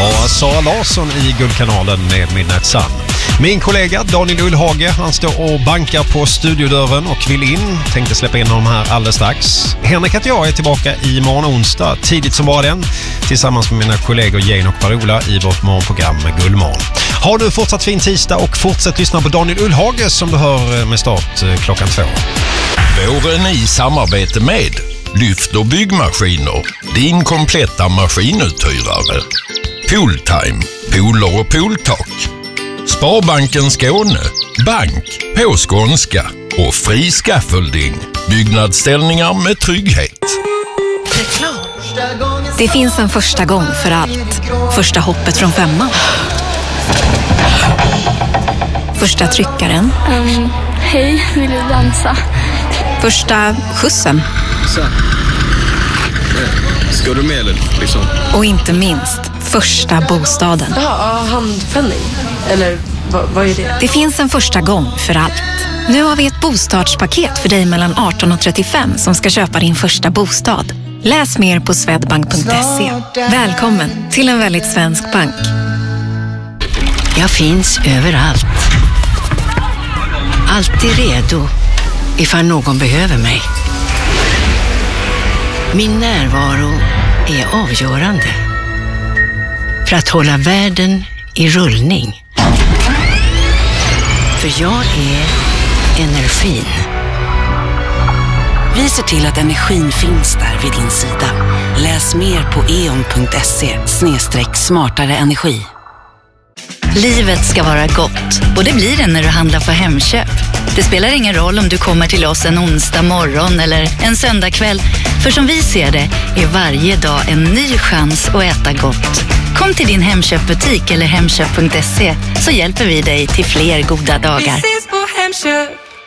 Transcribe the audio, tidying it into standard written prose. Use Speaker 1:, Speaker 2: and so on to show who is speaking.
Speaker 1: var Sara Larsson i Guldkanalen med Midnight Sun. Min kollega Daniel Ullhage, han står och bankar på studiodörren och vill in. Tänkte släppa in honom här alldeles strax. Henrik och jag är tillbaka i morgon onsdag, tidigt som bara den, tillsammans med mina kollegor Jane och Parola i vårt morgonprogram med Guldmorgon. Har du fortsatt fin tisdag och fortsätt lyssna på Daniel Ullhage som du hör med start klockan 2.
Speaker 2: Våren i samarbete med Lyft och byggmaskiner, din kompletta maskinuthyrare. Pooltime, pooler och pooltak. Sparbanken Skåne, bank på skånska och fri scaffolding, byggnadsställningar med trygghet.
Speaker 3: Det finns en första gång för allt. Första hoppet från 5:an. Första tryckaren.
Speaker 4: Hej, vill du dansa?
Speaker 3: Första skjutsen.
Speaker 5: Ska du med eller liksom?
Speaker 3: Och inte minst, första bostaden.
Speaker 4: Ja, handpenning. Eller vad är det?
Speaker 3: Det finns en första gång för allt. Nu har vi ett bostadspaket för dig mellan 18 och 35 som ska köpa din första bostad. Läs mer på swedbank.se. Välkommen till en väldigt svensk bank.
Speaker 6: Jag finns överallt. Alltid redo ifall någon behöver mig. Min närvaro är avgörande för att hålla världen i rullning. För jag är energin.
Speaker 7: Vi ser till att energin finns där vid din sida. Läs mer på eon.se/smartare energi.
Speaker 8: Livet ska vara gott och det blir det när du handlar för Hemköp. Det spelar ingen roll om du kommer till oss en onsdag morgon eller en söndag kväll. För som vi ser det är varje dag en ny chans att äta gott. Kom till din Hemköpbutik eller hemköp.se så hjälper vi dig till fler goda dagar.
Speaker 9: Vi ses på Hemköp.